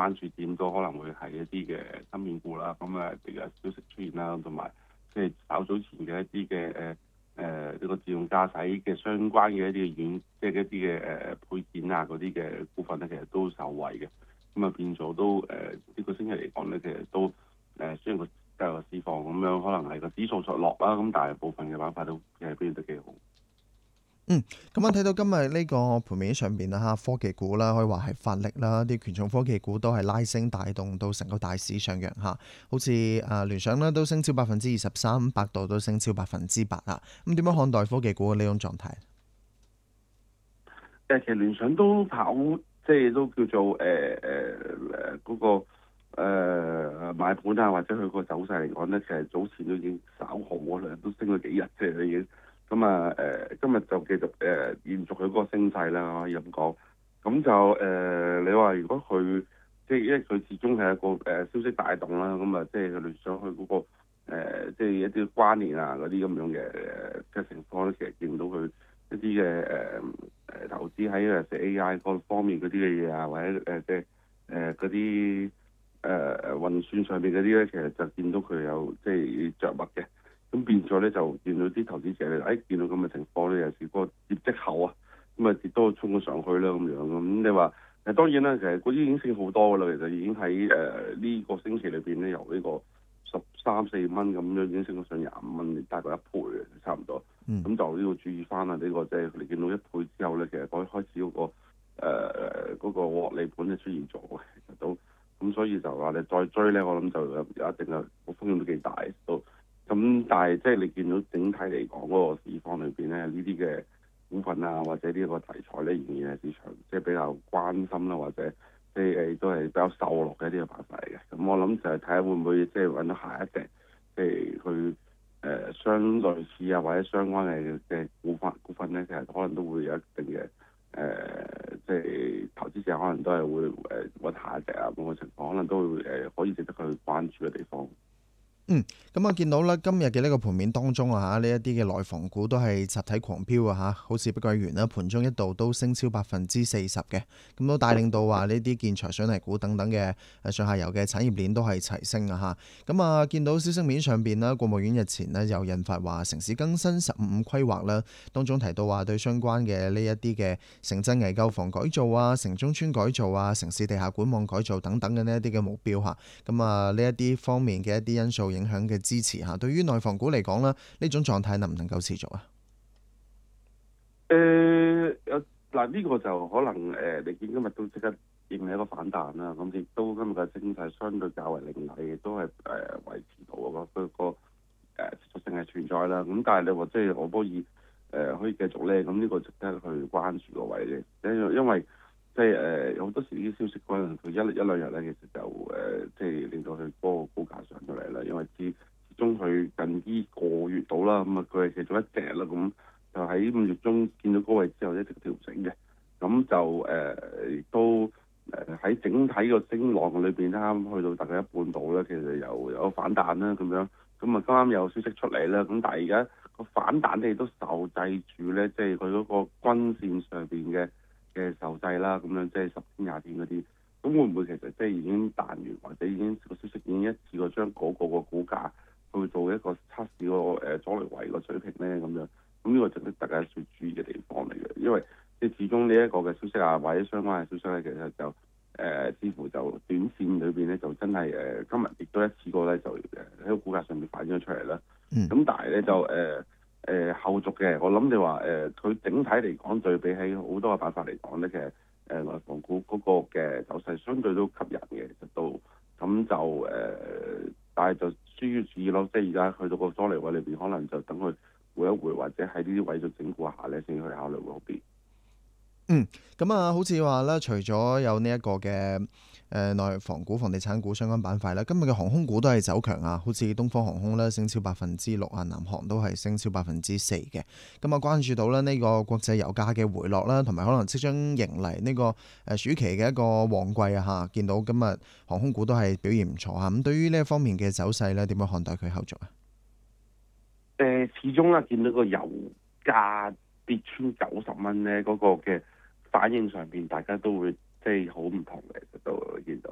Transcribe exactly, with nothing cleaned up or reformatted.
關注點都可能會係一啲嘅芯片股啦。咁啊，第日消息出現啦，同埋即係稍早前嘅一啲嘅誒誒呢個自動駕駛嘅相關嘅一啲嘅軟，即係一啲嘅誒配件啊嗰啲嘅股份咧，其實都受惠嘅。咁啊變咗都誒呢、呃這個星期嚟講咧，其實都誒、呃、雖然個繼續市況咁樣，可能係個指數上落啦，咁但係部分嘅板塊都其實表現得幾好。 嗯，咁我睇到今日呢個盤面上邊啦嚇，科技股啦，可以話係發力啦，啲權重科技股都係拉升帶動到成個大市上揚嚇。好似誒聯想啦都升超百分之二十三，百度都升超百分之八啊。咁點樣看待科技股嘅呢種狀態？ 誒，其實聯想都跑，即係都叫做誒誒誒嗰個誒、呃、買盤啊，或者佢個走勢嚟講咧，其實早前都已經稍好啦，都升咗幾日，即係已經。咁啊誒，今日就繼續誒、呃、延續佢嗰個升勢啦，可以咁講。咁就誒、呃，你話如果佢即係因為佢始終係一個誒、呃、消息帶動啦，咁啊即係佢聯想去嗰個、呃、即係一啲關聯啊嗰啲咁樣嘅嘅情況咧，其實見到佢一啲嘅誒誒投資喺誒 A I 嗰方面嗰啲嘅嘢啊，或者誒即係誒嗰啲誒誒運算上面嗰啲咧，其實就見到佢有即係着墨嘅。咁變咗咧，就見到啲投資者咧，誒、哎、見到咁嘅情況咧，有時個業績後啊，咁啊跌多衝咗上去啦咁樣。咁你話誒當然啦，其實嗰啲已經升好多噶啦，其實已經喺誒呢個星期裏邊咧，由呢個十三四蚊咁樣已經升到上廿五蚊，大概一倍嘅差唔多。咁、嗯、就呢個注意翻啦，呢、這個即係你見到一倍之後咧，其實可以開始嗰、那個誒嗰、呃那個獲利盤就出現咗嘅，其實都咁，所以就話你再追咧，我諗就有有一定嘅個風險都幾大都。咁但係即係你見到整體嚟講嗰個市況裏邊咧，呢啲嘅股份啊，或者呢個題材咧，仍然係市場即係比較關心啦，或者即係誒都係比較受落嘅呢個板塊嚟嘅。咁我諗就係睇下會唔會即係揾到下一隻，即係佢誒相類似啊，或者相關嘅嘅股份股份咧，其實可能都會有一定嘅誒、呃，即係投資者可能都係會誒揾下一隻啊咁嘅情況，可能都會誒、呃、可以值得佢關注嘅地方。 嗯，咁啊見到咧今日嘅呢個盤面當中啊嚇，呢一啲嘅內房股都係集體狂飆啊嚇，好似碧桂園啦，盤中一度都升超百分之四十嘅，咁都帶領到話呢啲建材、水泥股等等嘅誒上下游嘅產業鏈都係齊升啊嚇。咁啊見到消息面上邊啦，國務院日前呢又印發話城市更新十五五規劃啦，當中提到話對相關嘅呢一啲嘅城鎮危舊房改造啊、城中村改造啊、城市地下管網改造等等嘅呢一啲嘅目標嚇，咁啊呢一啲方面嘅一啲因素影響嘅支持嚇，對於內房股嚟講啦，呢種狀態能唔能夠持續啊？ 誒有嗱呢個就可能誒、呃，你見今日都即刻迎嚟一個反彈啦。咁亦都今日嘅升勢相對較為凌厲嘅，都係誒、呃、維持到個個個誒持續性係存在啦。咁但係你話即係可唔可以誒可以繼續咧？咁呢個值得去關注個位嘅，因因為即係誒好多時啲消息可能佢一一兩日咧，其實就誒、呃、即係令到佢嗰個股價上咗嚟啦。因為始始終佢近呢個月到啦，咁啊佢係其中一隻啦，咁就喺五月中見到高位之後一直調整嘅，咁就誒、呃、都誒喺、呃、整體個升浪裏邊啱啱去到大概一半度咧，其實又有反彈啦咁樣，咁啊啱啱有消息出嚟啦，咁但係而家個反彈咧亦都受制住咧，即係佢嗰個均線上邊嘅嘅受制啦，咁樣即係十天廿天嗰啲，咁會唔會其實即係已經彈完，或者已經個消息已經一次過將嗰個個股價去做一個測試個誒阻力位個水平咧咁樣？咁呢個值得大家最注意嘅地方嚟嘅，因為即係始終呢一個嘅消息啊，或者相關嘅消息咧，其實就誒、呃、似乎就短線裏邊咧就真係誒、呃、今日亦都一次過咧就誒喺個股價上面反映咗出嚟啦。咁、嗯、但係咧就誒誒、呃呃、後續嘅，我諗你話誒佢整體嚟講對比起好多嘅辦法嚟講咧，其實誒內房股嗰個嘅走勢相對都吸引嘅，其實都咁就誒、呃，但係就需要注意咯，即係而家去到個阻力位裏邊，可能就等佢回一回，或者喺呢啲位度整固下咧，先去考慮會好啲。 嗯，咁啊，好似話咧，除咗有呢一個嘅誒內房股、房地產股相關板塊咧，今日嘅航空股都係走強啊，好似東方航空咧升超百分之六啊，南航都係升超百分之四嘅。咁啊，關注到咧呢個國際油價嘅回落啦，同埋可能即將迎嚟呢個誒暑期嘅一個旺季啊嚇，見到今日航空股都係表現唔錯嚇。咁對於呢一方面嘅走勢咧，點樣看待佢後續啊？ 誒、呃，始終啦，見到個油價跌穿九十蚊咧，嗰個嘅反應上邊，大家都會即係好唔同嘅，其實都見到。